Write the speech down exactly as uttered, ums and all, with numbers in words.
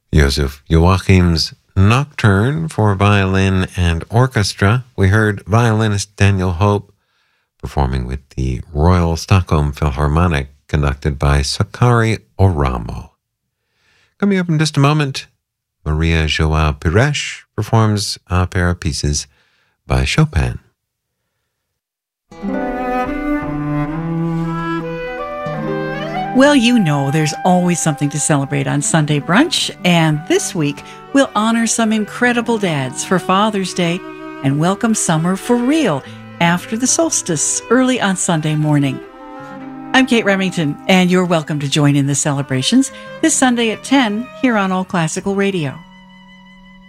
Joseph Joachim's Nocturne for violin and orchestra. We heard violinist Daniel Hope performing with the Royal Stockholm Philharmonic, conducted by Sakari Oramo. Coming up in just a moment, Maria Joao Pires performs a pair of pieces by Chopin. Well, you know, there's always something to celebrate on Sunday Brunch, and this week we'll honor some incredible dads for Father's Day and welcome summer for real after the solstice early on Sunday morning. I'm Kate Remington, and you're welcome to join in the celebrations this Sunday at ten here on All Classical Radio.